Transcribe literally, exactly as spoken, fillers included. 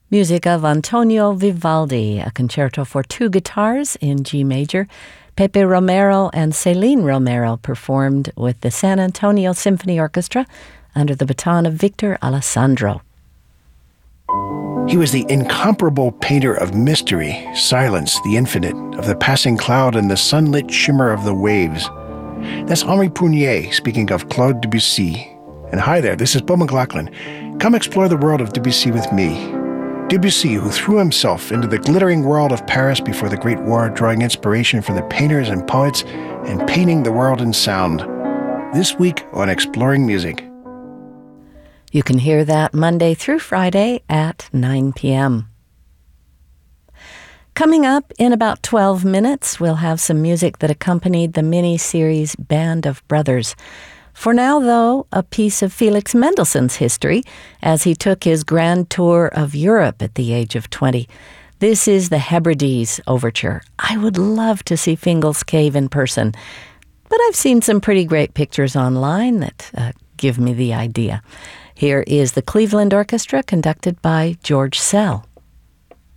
Music of Antonio Vivaldi, a concerto for two guitars in G major. Pepe Romero and Celine Romero performed with the San Antonio Symphony Orchestra under the baton of Victor Alessandro. He was the incomparable painter of mystery, silence, the infinite, of the passing cloud and the sunlit shimmer of the waves. That's Henri Prunier speaking of Claude Debussy. And hi there, this is Beau McLaughlin. Come explore the world of Debussy with me. Debussy, who threw himself into the glittering world of Paris before the Great War, drawing inspiration from the painters and poets and painting the world in sound. This week on Exploring Music. You can hear that Monday through Friday at nine p.m. Coming up in about twelve minutes, we'll have some music that accompanied the mini-series Band of Brothers. For now, though, a piece of Felix Mendelssohn's history as he took his grand tour of Europe at the age of twenty. This is the Hebrides Overture. I would love to see Fingal's Cave in person, but I've seen some pretty great pictures online that uh, give me the idea. Here is the Cleveland Orchestra conducted by George Szell.